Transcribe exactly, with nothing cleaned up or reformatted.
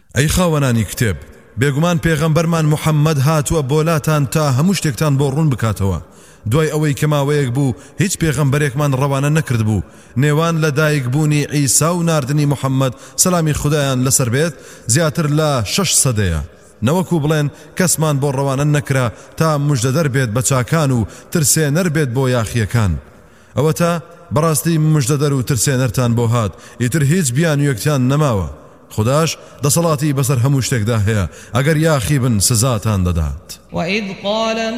ئەی خاوەنانی کتێب بێگومان پێغەمبەرمان محەممەد هاتووە بۆلاتان تا هەموو شتێکتان بۆ ڕوون بکاتەوە دوای ئەوەی کە ماوەیەک بوو هیچ پێغەمبەرێکمان ڕەوانە نەکرد بوو نێوان لە دایکبوونی عیسا و ناردنی محەممەد سەلامی خودایان لەسەر بێت زیاتر لە شەش سەدەیە نەوەکو بڵێن کەسمان بۆ ڕەوانە نەکرا تا موژدە دەربێت بە چاکان و ترسێنەر بێت بۆ یاخیەکان ئەوە تا بەڕاستی موژدەدەر و ترسێنەرتان بۆ هات ئیتر هیچ بیان و یەکتیان نەماوە خداش دەسەڵاتی بەسەر هەموو شتێکدا هەیە ئەگەر یاخی بن سزاتان دەدات وإذ قال